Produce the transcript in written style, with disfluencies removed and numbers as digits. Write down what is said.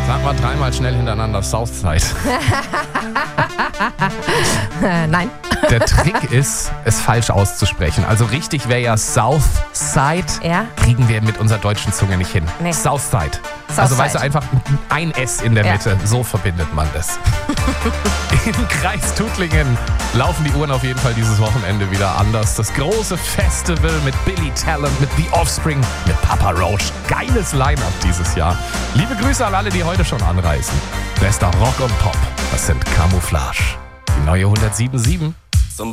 Sag mal dreimal schnell hintereinander Southside. Nein. Der Trick ist, es falsch auszusprechen. Also richtig wäre ja Southside. Ja. Kriegen wir mit unserer deutschen Zunge nicht hin. Nee. Southside. Southside. Also weißt du, einfach ein S in der Ja. Mitte. So verbindet man das. Im Kreis Tuttlingen laufen die Uhren auf jeden Fall dieses Wochenende wieder anders. Das große Festival mit Billy Talent, mit The Offspring, mit Papa Roach. Geiles Line-Up dieses Jahr. Liebe Grüße an alle, die heute schon anreisen. Bester Rock und Pop. Das sind Camouflage. Die neue 107.7.